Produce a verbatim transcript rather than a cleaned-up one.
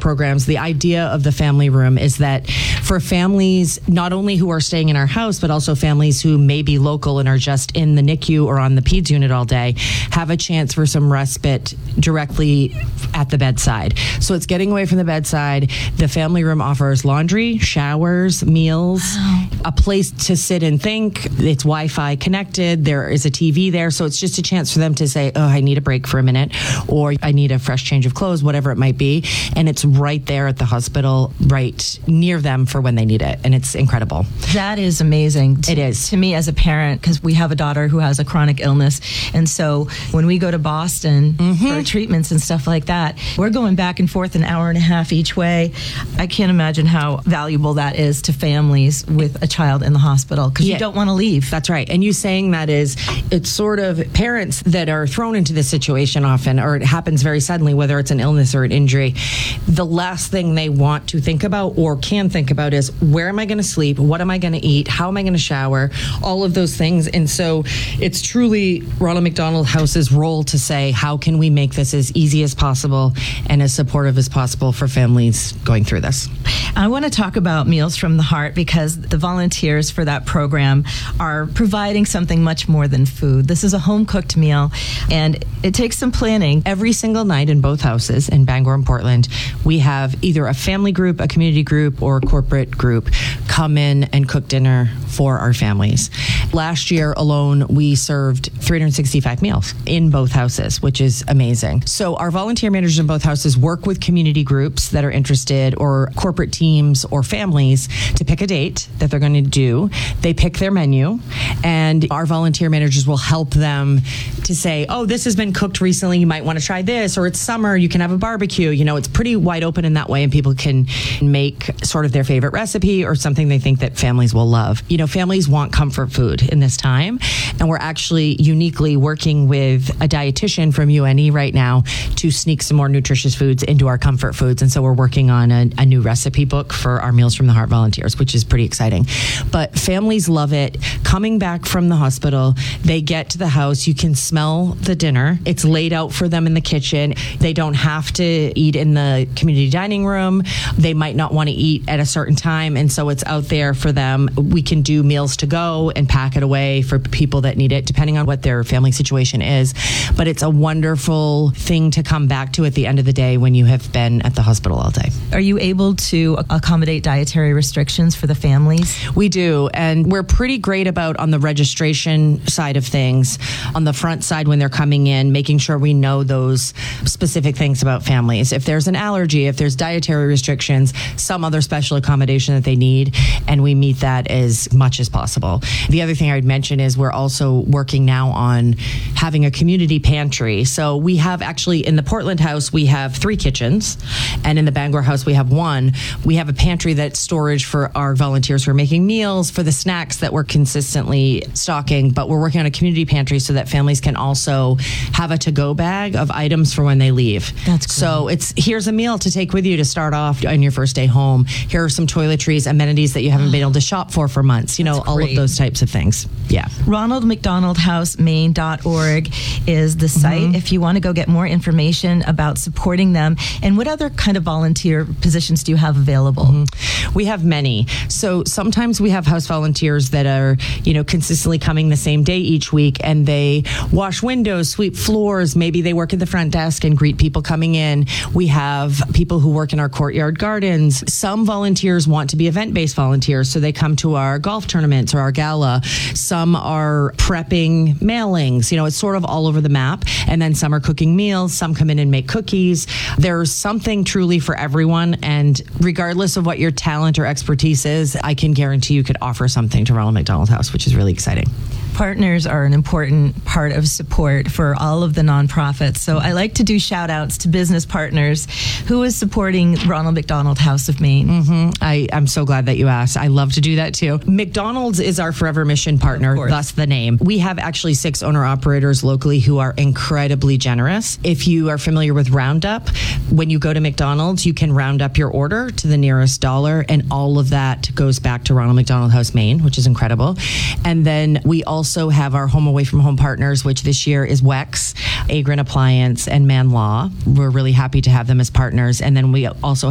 programs, the idea of the family room is that for families, not only who are staying in our house, but also families who may be local and are just in the N I C U or on the peds unit all day, have a chance for some respite directly at the bedside. So it's getting away from the bedside. The family room offers laundry, showers, meals, wow. a place to sit and think. It's Wi-Fi connected. There is a T V there. So it's just a chance for them to say, oh, I need a break for a minute, or I need a fresh change of clothes, whatever it might be. And it's right there at the hospital, right near them for when they need it. And it's incredible. That is amazing. To, it is. To me as a parent, because we have a daughter who has a chronic illness. And so when we go to Boston mm-hmm. for treatments and stuff like that, we're going back and forth an hour and a half each way. I can't imagine how valuable that is to families with a child in the hospital, because yeah. you don't want to leave. That's right. And you saying that is, it's sort of parents that are thrown into this situation often, or it happens very suddenly, whether it's an illness or an injury. The last thing they want to think about or can think about is, where am I going to sleep? What am I going to eat? How am I going to shower? All of those things. And so it's truly Ronald McDonald House's role to say, how can we make this as easy as possible and as supportive as possible for families going through this? I want to talk about Meals from the Heart, because the volunteers for that program are providing something much more than food. This is a home-cooked meal, and it takes some planning. Every single night in both houses, in Bangor and Portland, we have either a family group, a community group, or a corporate group come in and cook dinner for our families. Last year alone, we served three hundred sixty-five meals in both houses, which is amazing. So our volunteer managers in both houses work with community groups that are interested, or corporate teams or families, to pick a date that they're going to do. They pick their menu, and our volunteer managers will help them to say, oh, this has been cooked recently, you might want to try this, or it's summer, you can have a barbecue. You know, it's pretty wide open in that way, and people can make sort of their favorite recipe or something they think that families will love. You know, families want comfort food in this time, and we're actually uniquely working with a dietitian from U N E right now to sneak some more nutritious foods into our comfort foods. And so we're working on a, a new recipe book for our Meals from the Heart volunteers, which is pretty exciting. But families love it. Coming back from the hospital, they get to the house, you can smell the dinner. It's laid out for them in the kitchen. They don't have to eat in the community dining room. They might not want to eat at a certain time, and so it's out there for them. We can do meals to go and pack it away for people that need it, depending on what their family situation is. But it's a wonderful thing to come back to at the end of the day when you have been at the hospital all day. Are you able to accommodate dietary restrictions for the families? We do, and we're pretty great about, on the registration side of things, on the front side when they're coming in, making sure we know those specific things about families. If there's an allergy, if there's dietary restrictions, some other special accommodation that they need, and we meet that as much as possible. The other thing I would mention is we're also working now on having a community pantry. So we have actually, in the Portland house, we have three kitchens, and in the Bangor house, we have one. We have a pantry that's storage for our volunteers who are making meals, for the snacks that we're consistently stocking, but we're working on a community pantry so that families can also have a to-go bag of items for when they leave. That's great. So it's, here's a meal to take with you to start off on your first day home. Here are some toiletries, amenities that you haven't been able to shop for for months. You know, That's all great. of those types of things. Yeah. Ronald McDonald House Maine dot org is the site mm-hmm. if you want to go get more information about supporting them. And what other kind of volunteer positions do you have available? Mm-hmm. We have many. So sometimes we have house volunteers that are, you know, consistently coming the same day each week, and they wash windows, sweep floors. Maybe they work at the front desk and greet people coming in. We have people who work in our courtyard gardens. Some volunteers want to be event-based volunteers, so they come to our golf tournaments or our gala. Some are prepping mailings. You know, it's sort of all over the map. And then some are cooking meals. Some come in and make cookies. There's something truly for everyone. And regardless of what your talent or expertise is, I can guarantee you could offer something to Ronald McDonald House, which is really exciting. Partners are an important part of support for all of the nonprofits. So I like to do shout outs to business partners who is supporting Ronald McDonald House of Maine. Mm-hmm. I, I'm so glad that you asked. I love to do that too. McDonald's is our Forever Mission partner, thus the name. We have actually six owner operators locally who are incredibly generous. If you are familiar with Roundup, when you go to McDonald's, you can round up your order to the nearest dollar, and all of that goes back to Ronald McDonald House Maine, which is incredible. And then we also also have our home away from home partners, which this year is W E X, Agrin Appliance, and Man Law. We're really happy to have them as partners. And then we also